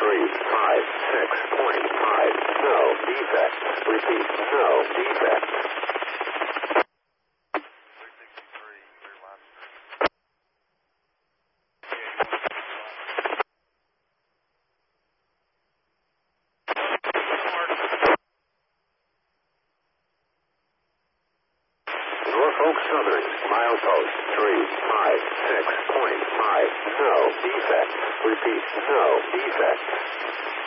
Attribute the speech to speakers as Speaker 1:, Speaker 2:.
Speaker 1: 356.5. No defect. Repeat, no defect. Norfolk Southern, milepost 356.5. No defect. Repeat, no defect.